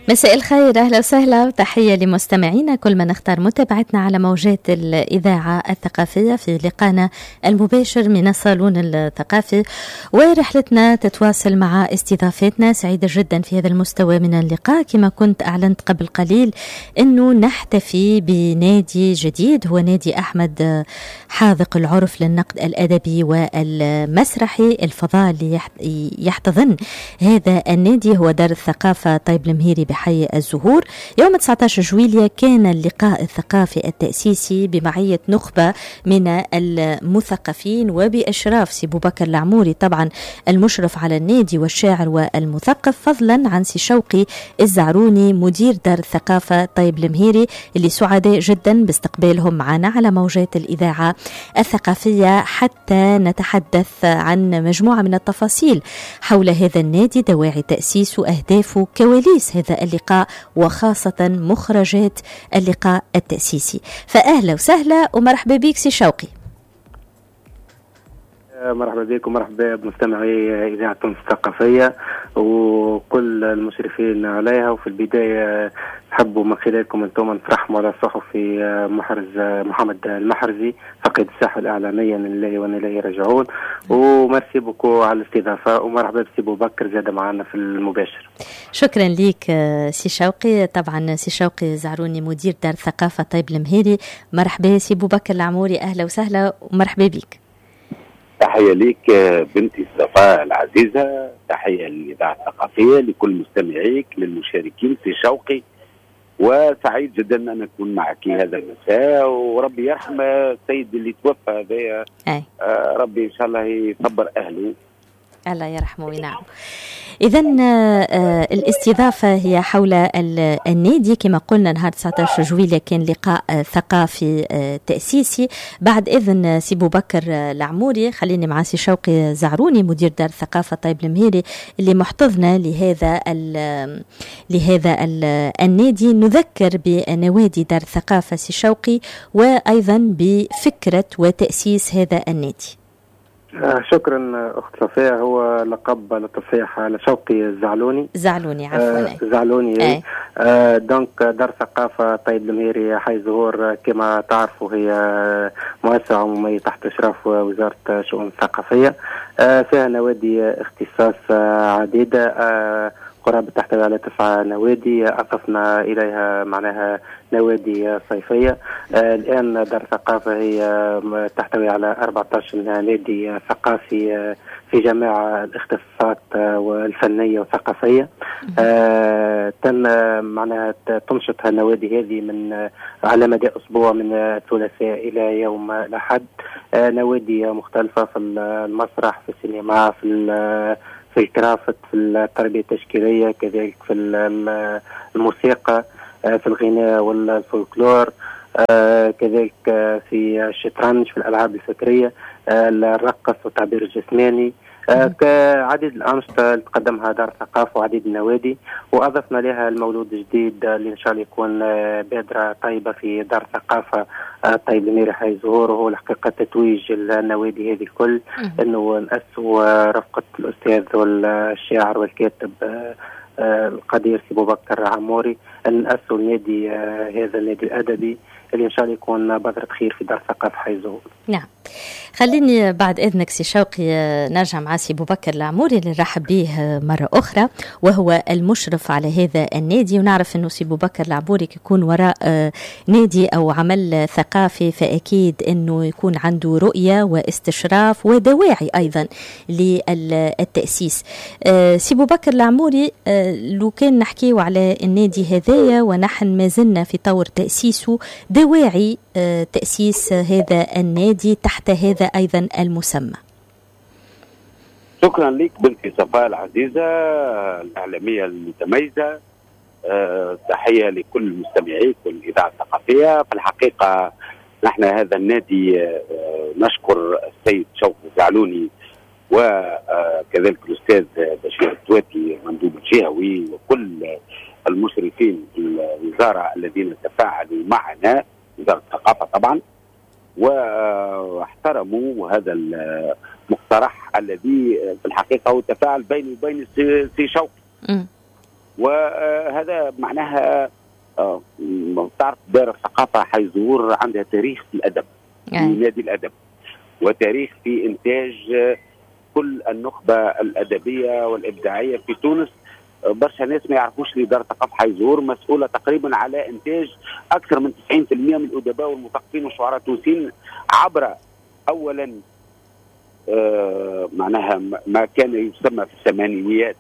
مساء الخير، أهلا وسهلا وتحية لمستمعينا كل من اختار متابعتنا على موجات الإذاعة الثقافية في لقانا المباشر من الصالون الثقافي، ورحلتنا تتواصل مع استضافتنا. سعيدة جدا في هذا المستوى من اللقاء. كما كنت أعلنت قبل قليل أنه نحتفي بنادي جديد، هو نادي أحمد حاذق العرف للنقد الأدبي والمسرحي. الفضاء اللي يحتضن هذا النادي هو دار الثقافة طيب المهيري بحي الزهور. يوم 19 جويلية كان اللقاء الثقافي التأسيسي بمعية نخبة من المثقفين وبإشراف سي بوبكر العموري طبعا المشرف على النادي والشاعر والمثقف، فضلا عن سي شوقي الزعروني مدير دار الثقافة طيب المهيري، اللي سعداء جدا باستقبالهم معنا على موجات الإذاعة الثقافية حتى نتحدث عن مجموعة من التفاصيل حول هذا النادي، دواعي تأسيسه، أهدافه، كواليس هذا اللقاء، وخاصة مخرجات اللقاء التأسيسي. فأهلا وسهلا ومرحبا بك سي شوقي. مرحبا بكم، مرحبا بمستمعي إذاعة تونس الثقافية وكل المشرفين عليها. وفي البداية نحب من خلالكم أنتم نفرحوا على الصحفي محمد المحرزي فقيد الساحة الإعلامية من الله وإنا إليه راجعون، ومرسي بكم على الاستضافة، ومرحبا بسي بوبكر زاد معنا في المباشر. شكرا ليك سي شوقي. طبعا سي شوقي زعروني مدير دار الثقافة طيب المهيري. مرحبا سي بوبكر العموري، أهلا وسهلا ومرحبا بك. تحية ليك بنتي صفاء العزيزة، تحية للإذاعة الثقافية، لكل مستمعيك، للمشاركين في شوقي، وسعيد جدا أن أكون معك هذا المساء. وربي يرحم السيد اللي توفى هذا، ربي إن شاء الله يصبر أهله، الله يرحمه وينعم. إذن الاستضافة هي حول النادي كما قلنا. نهار 19 جويلية كان لقاء ثقافي تأسيسي. بعد إذن سي بوبكر العموري خليني مع سي شوقي زعروني مدير دار الثقافة طيب المهيري اللي محتضنا لهذا النادي. نذكر بنوادي دار الثقافة سي شوقي وأيضا بفكرة وتأسيس هذا النادي. شكرا أخت صفية. هو لقب للتصحيح على شوقي زعلوني عفوا زعلوني. دونك دار ثقافة طيب المهيري حي زهور كما تعرفوا هي مؤسسة عمومية تحت إشراف وزارة الشؤون الثقافية، فيها نوادي اختصاص عديدة قرابة تحتوي على 9 نوادي، أضفنا إليها معناها نوادي صيفية. الآن دار ثقافة هي تحتوي على 14 نادي ثقافي في جميع الاختصاصات والفنية والثقافية. تم معناها تنشط النوادي هذه من على مدى أسبوع من الثلاثاء إلى يوم الأحد. نوادي مختلفة في المسرح، في السينما، في الكرافت، في التربية التشكيلية، كذلك في الموسيقى، في الغناء والفولكلور، كذلك في الشطرنج، في الألعاب الفكرية، الرقص والتعبير الجسماني، كعديد الأنشطة اللي تقدمها دار الثقافة وعديد النوادي. وأضفنا لها المولود الجديد اللي إن شاء الله يكون بادرة طيبة في دار الثقافة طيب المهيري حي زهور، وهو الحقيقة تتويج النوادي هذه الكل أنه نأسوا رفقة الأستاذ والشاعر والكاتب القدير سي بوبكر عموري أن نأسوا النادي هذا النادي الأدبي اللي إن شاء الله يكون بذرة خير في دار الثقافة حي زهور. نعم. خليني بعد إذنك سي شوقي نرجع مع سي بوبكر العموري اللي نرحب به مرة أخرى، وهو المشرف على هذا النادي. ونعرف أنه سي بوبكر العموري يكون وراء نادي أو عمل ثقافي فأكيد أنه يكون عنده رؤية واستشراف ودواعي أيضا للتأسيس. سي بوبكر العموري لو كان نحكيه على النادي هذايا ونحن ما زلنا في طور تأسيسه، دواعي تأسيس هذا النادي تحت هذا أيضا المسمى. شكرا لك بنتي صفاء العزيزة الإعلامية المتميزة. تحية لكل مستمعي كل الإذاعة الثقافية. في الحقيقة نحن هذا النادي نشكر السيد شوقي زعلوني وكذلك الأستاذ بشير التواتي مندوب الجهوي وكل المشرفين في الوزارة الذين تفاعلوا معنا، وزارة الثقافة طبعا، واحترموا هذا المقترح الذي في الحقيقة هو تفاعل بيني وبين سي شوقي. وهذا معناها تعرف دار الثقافة حيزور عندها تاريخ في الأدب، في نادي الأدب، وتاريخ في إنتاج كل النخبة الأدبية والإبداعية في تونس. برشا ناس ما يعرفوش لي دار الثقافة حيزور مسؤولة تقريبا على إنتاج أكثر من 90% من الأدباء والمثقفين والشعراء التونسيين عبر أولا معناها ما كان يسمى في الثمانينيات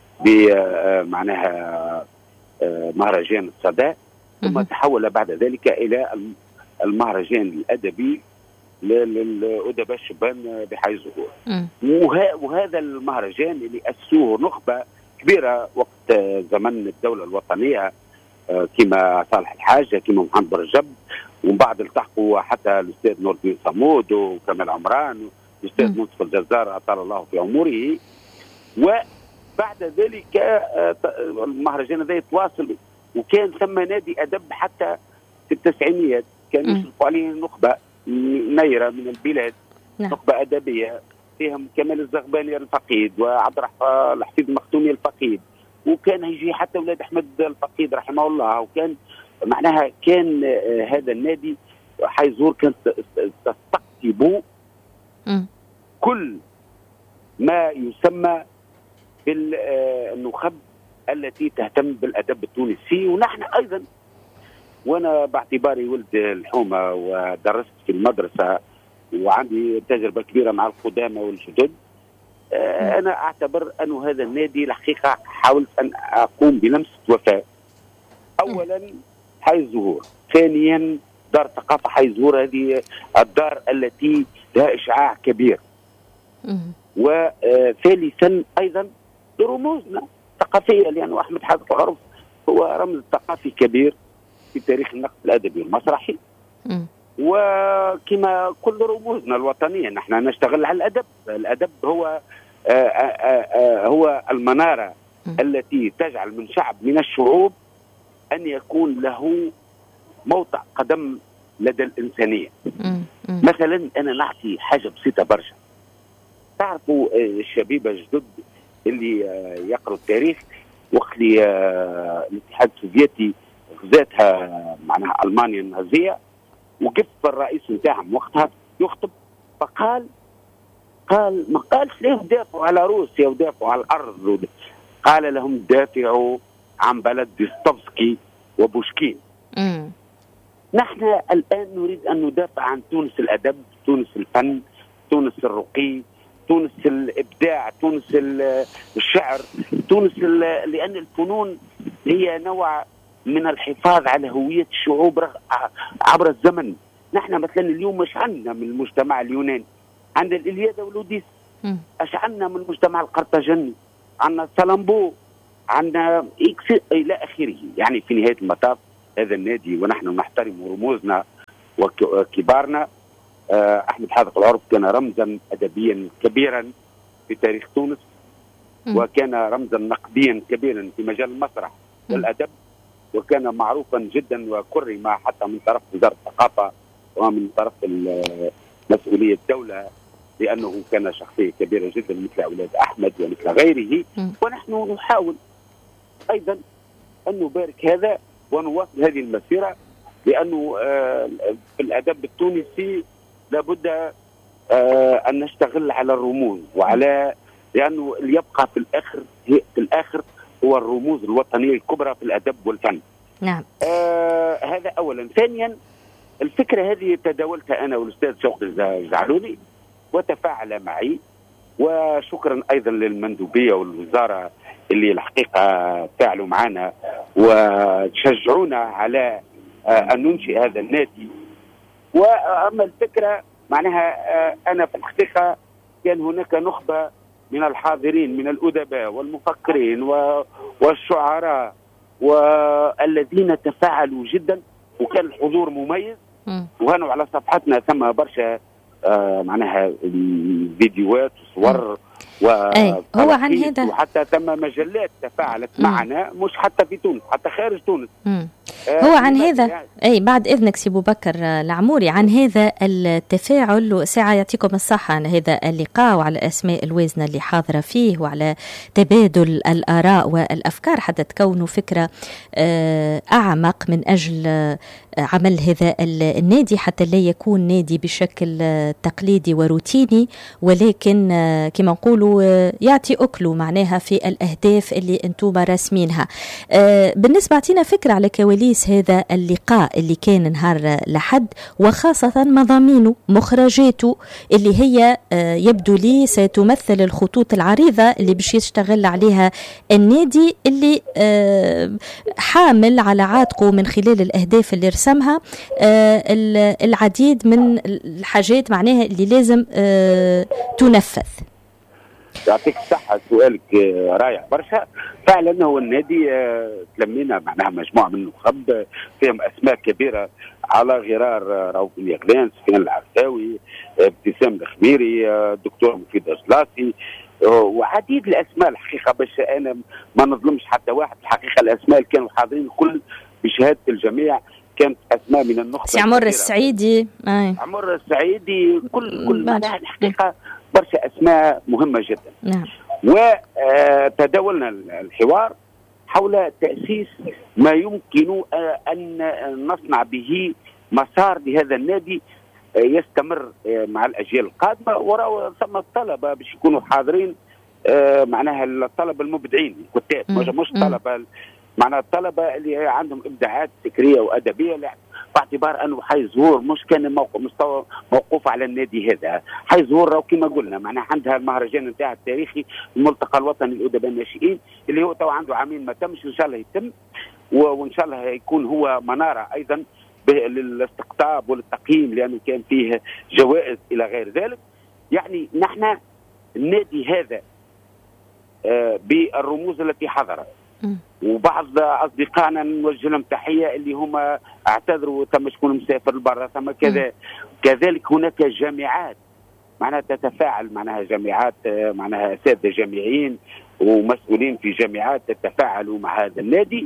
بمعناها مهرجان الصدى، ثم تحول بعد ذلك إلى المهرجان الأدبي للأدباء الشبان بحي زهور. وهذا المهرجان اللي أسسوه نخبة كبيرة وقت زمن الدولة الوطنية كما صالح الحاج، كما محمد برجب، ومن بعد التحقوا حتى الأستاذ نور الدين صمود وكمال عمران والأستاذ منصف الجزار أطال الله في عمره. وبعد ذلك المهرجان هذا يتواصل، وكان ثم نادي أدب حتى في التسعينيات كان يشرفوا عليه نخبة نيرة من البلاد، نخبة أدبية فيهم كمال الزغباني الفقيد وعبد الحفيظ المختومي الفقيد، وكان يجي حتى ولاد أحمد الفقيد رحمه الله. وكان معناها كان هذا النادي حيزور كانت تستقطب كل ما يسمى بالنخب التي تهتم بالأدب التونسي. ونحن أيضا، وأنا باعتباري ولد الحومة ودرست في المدرسة وعندي تجربة كبيرة مع القدامى والجدد، أنا أعتبر أن هذا النادي الحقيقة حاولت أن أقوم بلمسة وفاء. أولا حي الزهور، ثانيا دار ثقافة حي الزهور، هذه الدار التي لها إشعاع كبير، وثالثا أيضا رموزنا الثقافية، لأنه أحمد حافظ العرف هو رمز ثقافي كبير في تاريخ النقد الأدبي والمسرحي، وكما كل رموزنا الوطنية نحن نشتغل على الأدب. الأدب هو المنارة التي تجعل من شعب من الشعوب أن يكون له موضع قدم لدى الإنسانية. مثلا أنا نعطي حاجة بسيطة برشا. تعرفوا الشبيبة الجدد اللي يقرأوا التاريخ وقت اللي الاتحاد السوفيتي غزاتها معناها ألمانيا النازية، وقف الرئيس نتاعهم وقتها يخطب، فقال ما قالش ليه دافعوا على روسيا ودافعوا على الأرض، قال لهم دافعوا عن بلد ديستوفسكي وبوشكين. نحن الآن نريد أن ندافع عن تونس الأدب، تونس الفن، تونس الرقي، تونس الإبداع، تونس الشعر، تونس لأن الفنون هي نوع من الحفاظ على هوية الشعوب عبر الزمن. نحن مثلا اليوم مش عندنا من المجتمع اليوناني، عندنا الإلياذة والأوديس، اش عندنا من المجتمع القرطاجني، عندنا سلامبو، عندنا إلى آخره. يعني في نهاية المطاف هذا النادي ونحن نحترم رموزنا وكبارنا. أحمد حافظ العرف كان رمزا أدبيا كبيرا في تاريخ تونس، وكان رمزا نقديا كبيرا في مجال المسرح والأدب، وكان معروفا جدا وكرم حتى من طرف وزارة الثقافة ومن طرف مسؤولية الدولة، لأنه كان شخصية كبيرة جدا مثل أولاد أحمد ومثل غيره. ونحن نحاول أيضا أن نبارك هذا ونواصل هذه المسيرة، لأنه في الأدب التونسي لابد أن نشتغل على الرموز وعلى، لأنه اللي يبقى في الآخر هو الرموز الوطنية الكبرى في الأدب والفن. نعم. هذا أولا. ثانيا الفكرة هذه تداولتها أنا والأستاذ شوقي الزعلوني وتفاعل معي، وشكرا أيضا للمندوبية والوزارة اللي الحقيقة فعلوا معنا وشجعونا على أن ننشئ هذا النادي. وأما الفكرة معناها أنا في الحقيقة كان هناك نخبة من الحاضرين من الأدباء والمفكرين والشعراء والذين تفاعلوا جدا، وكان الحضور مميز. وهنا على صفحتنا ثم برشا معناها فيديوهات وصور هو عن هذا، وحتى ثم مجلات تفاعلت معنا، مش حتى في تونس، حتى خارج تونس. هو عن هذا بعد إذنك سي أبو بكر العموري، عن هذا التفاعل ساعة يعطيكم الصحة عن هذا اللقاء وعلى الأسماء الوازنة اللي حاضرة فيه وعلى تبادل الآراء والأفكار حتى تكونوا فكرة أعمق من أجل عمل هذا النادي، حتى لا يكون نادي بشكل تقليدي وروتيني، ولكن كما نقولوا يعطي أكله معناها في الأهداف اللي أنتم راسمينها. بالنسبة اعطينا فكرة على كواليس هذا اللقاء اللي كان نهار لحد، وخاصة مضامينه مخرجاته اللي هي يبدو لي ستمثل الخطوط العريضة اللي باش يشتغل عليها النادي، اللي حامل على عاتقه من خلال الأهداف اللي رسمها العديد من الحاجات معناها اللي لازم تنفذ. يعطيك الصحة، سؤالك رائع برشا. فعلا هو النادي تلمينا معناها مجموعة من النخب فيهم أسماء كبيرة على غرار رؤوف اليغلان، سفيان العرساوي، ابتسام الخميري، الدكتور مفيد أجلاسي، وعديد الأسماء الحقيقة، باش أنا ما نظلمش حتى واحد. الحقيقة الأسماء اللي كانوا حاضرين كل بشهادة الجميع كانت أسماء من النخبة. سي عمر السعيدي، عمر السعيدي، كل معناها الحقيقة برشا أسماء مهمة جدا. نعم. وتداولنا الحوار حول تأسيس ما يمكن أن نصنع به مسار لهذا النادي يستمر مع الأجيال القادمة. وراء ثم الطلبة باش يكونوا حاضرين، معناها الطلبة المبدعين الكتاب، مش طلبة معناها الطلبة اللي عندهم إبداعات فكرية وأدبية، باعتبار أنه حي زهور مش كان مستوى موقوف على النادي هذا. حي زهور كما قلنا معناها عندها المهرجان نتاعها التاريخي، الملتقى الوطني للأدباء الناشئين اللي هو تو عنده عامين ما تمش، إن شاء الله يتم، وإن شاء الله يكون هو منارة أيضا للاستقطاب وللتقييم، لأنه كان فيه جوائز إلى غير ذلك. يعني نحن النادي هذا بالرموز التي حضرت، وبعض أصدقائنا نوجه لهم تحية اللي هم اعتذروا، ثم شكون مسافر لبرا، ثم كذلك هناك جامعات معناها تتفاعل، معناها جامعات معناها أساتذة جامعيين ومسؤولين في جامعات تتفاعلوا مع هذا النادي.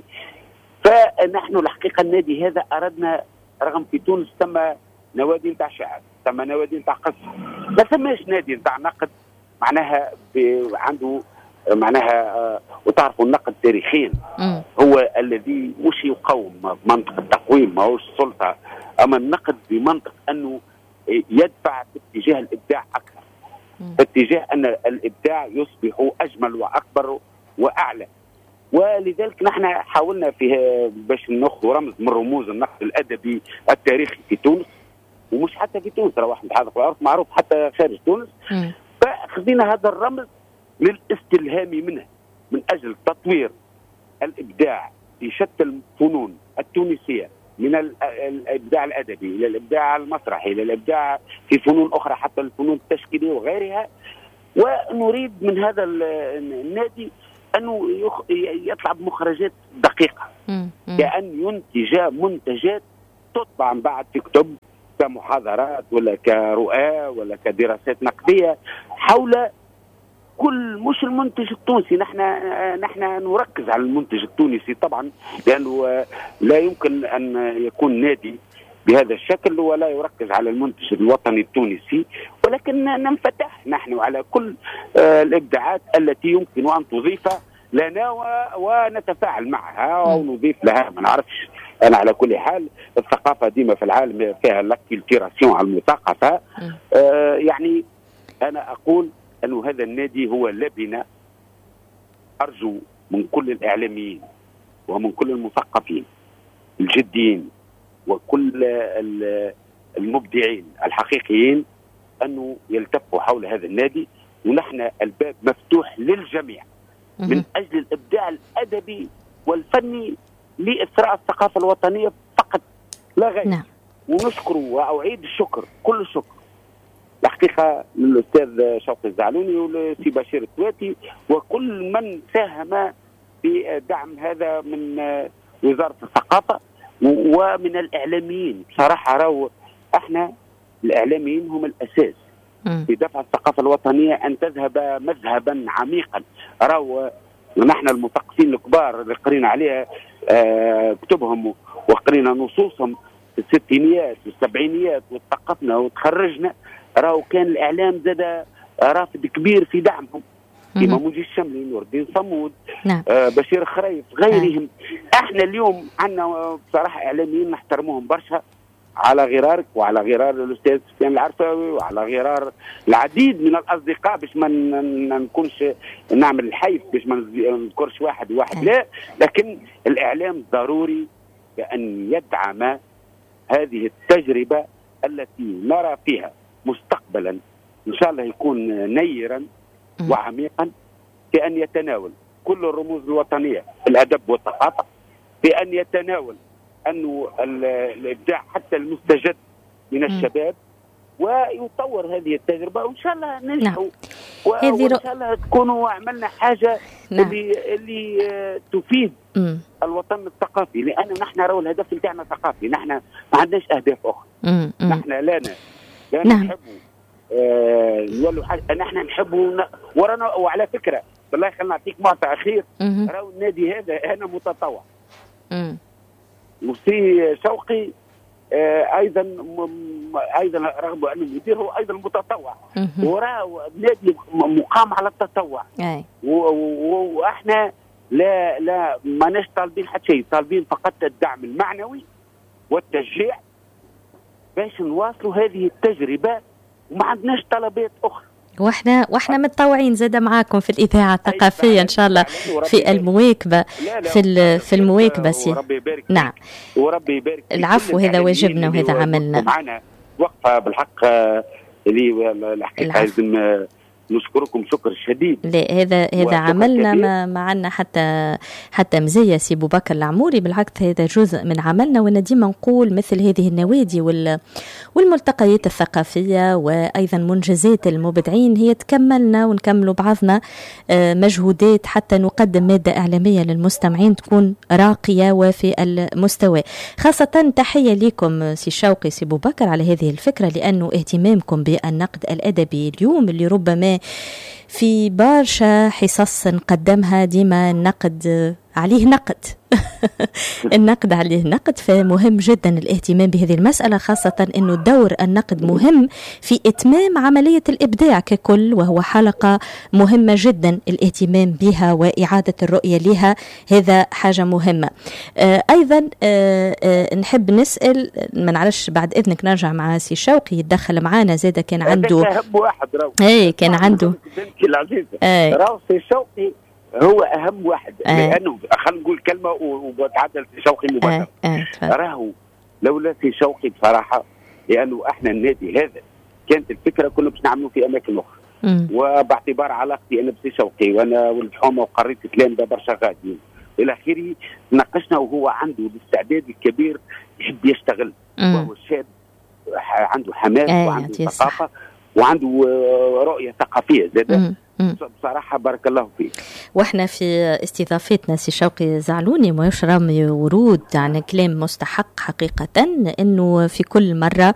فنحن الحقيقة النادي هذا أردنا، رغم في تونس ثم نوادي نتاع شعر، ثم نوادي نتاع قصة، ما ثماش نادي نتاع نقد معناها عنده معناها، وتعرفوا النقد تاريخيا هو الذي مش يقوم منطق التقويم، ما هوش السلطة، أما النقد بمنطق أنه يدفع في اتجاه الإبداع أكثر، في اتجاه أن الإبداع يصبح أجمل وأكبر وأعلى. ولذلك نحن حاولنا فيه باش ناخذ رمز من رموز النقد الأدبي التاريخي في تونس، ومش حتى في تونس، راه واحد حاضر الأرض معروف حتى خارج تونس. فأخذنا هذا الرمز للاستلهام منه من أجل تطوير الإبداع في شتى الفنون التونسية، من الإبداع الأدبي إلى الإبداع المسرحي إلى الإبداع في فنون أخرى حتى الفنون التشكيلية وغيرها. ونريد من هذا النادي أنه يطلع بمخرجات دقيقة، كأن ينتج منتجات تطبع بعد في كتب كمحاضرات ولا كرؤى ولا كدراسات نقدية حول كل مش المنتج التونسي. نحن نركز على المنتج التونسي طبعا، لأنه لا يمكن أن يكون نادي بهذا الشكل ولا يركز على المنتج الوطني التونسي، ولكن ننفتح نحن على كل الإبداعات التي يمكن أن تضيف لنا ونتفاعل معها ونضيف لها. ما نعرفش أنا، على كل حال الثقافة ديما في العالم فيها لاكيلتيراسيون على المثقفة. يعني أنا أقول أن هذا النادي هو لبنة. أرجو من كل الإعلاميين ومن كل المثقفين الجديين وكل المبدعين الحقيقيين أنه يلتفوا حول هذا النادي، ونحن الباب مفتوح للجميع من أجل الإبداع الأدبي والفني لإثراء الثقافة الوطنية فقط لا غير. نعم. ونشكر وأعيد الشكر، كل الشكر الحقيقة للأستاذ شوقي الزعلوني ولسي بشير التواتي وكل من ساهم في دعم هذا من وزارة الثقافة ومن الإعلاميين. بصراحة راهو احنا الإعلاميين هم الأساس في دفع الثقافة الوطنية أن تذهب مذهبا عميقا. راهو نحن المثقفين الكبار اللي قرينا عليها كتبهم وقرينا نصوصهم في الستينيات والسبعينيات وثقفنا وتخرجنا، راهو كان الإعلام زاد رافد كبير في دعمهم، كيما موجي الشملي، نور الدين صمود، نعم. بشير خريف، غيرهم. احنا اليوم عندنا بصراحة إعلاميين نحترموهم برشا، على غرارك وعلى غرار الأستاذ سفيان العرفاوي وعلى غرار العديد من الأصدقاء، باش ما نكونش نعمل الحيف، باش ما نذكرش واحد لا، لكن الإعلام ضروري بأن يدعم هذه التجربة التي نرى فيها مستقبلا إن شاء الله يكون نيرا وعميقا، في أن يتناول كل الرموز الوطنية في الأدب والثقافة، في أن يتناول أنه الإبداع حتى المستجد من الشباب، ويطور هذه التجربة، وإن شاء الله ننجحوا. وإن شاء الله تكونوا عملنا حاجة اللي تفيد الوطن الثقافي، لأن نحن راهو الهدف نتاعنا ثقافي، نحن ما عندناش أهداف أخرى. نحن لا نحب نولوا نحن نحبوا ورانا. وعلى فكرة بالله خلينا نعطيك معطى أخير، راهو النادي هذا أنا متطوع، وسي شوقي ايضا رغم انه مدير هو ايضا متطوع، وراه نادي مقام على التطوع. واحنا لا ماناش طالبين حتى شيء، طالبين فقط الدعم المعنوي والتشجيع باش نواصلوا هذه التجربه، وما عندناش طلبات اخرى. واحنا متطوعين زاد معاكم في الإذاعة الثقافية إن شاء الله في المواكبة. في المواكبة وربي يبارك. نعم وربي يبارك. العفو، هذا واجبنا وهذا عملنا. معنا وقفة بالحق اللي الحقيقة لازم نشكركم شكر شديد. لا هذا عملنا، ما عندنا حتى مزية سي بو بكر العموري، بالعكس هذا جزء من عملنا. وانا ديما نقول مثل هذه النوادي والملتقيات الثقافية وأيضا منجزات المبدعين هي تكملنا ونكملوا بعضنا مجهودات حتى نقدم مادة إعلامية للمستمعين تكون راقية وفي المستوى. خاصة تحية لكم سي شوقي سي بو بكر على هذه الفكرة، لأنه اهتمامكم بالنقد الأدبي اليوم اللي ربما في برشا حصص نقدمها ديما النقد عليه نقد النقد عليه نقد، فمهم جدا الاهتمام بهذه المسألة، خاصة أنه دور النقد مهم في إتمام عملية الإبداع ككل، وهو حلقة مهمة جدا الاهتمام بها وإعادة الرؤية لها، هذا حاجة مهمة. أيضا نحب نسأل، ما نعرفش بعد إذنك نرجع مع سي شوقي يتدخل معنا، زيدا كان عنده كان عنده راو سي شوقي هو أهم واحد، لأنه خلينا نقول كلمة وبتعدل في شوقي مباشرة. راهو لولا في شوقي بصراحة، لأنه احنا النادي هذا كانت الفكرة كنا باش نعملوا في أماكن أخرى، وباعتبار علاقتي أنا بسي شوقي وأنا ولد حومة وقريت تلامذة برشا غاديين إلى آخره، ناقشنا وهو عنده الاستعداد الكبير يحب يشتغل، وهو الشاب عنده حماس وعنده ثقافة وعنده رؤية ثقافية زادة. بصراحة بارك الله فيك. واحنا في استضافتنا سي شوقي زعلوني ويشرم ورود عن كلام مستحق حقيقة، انه في كل مرة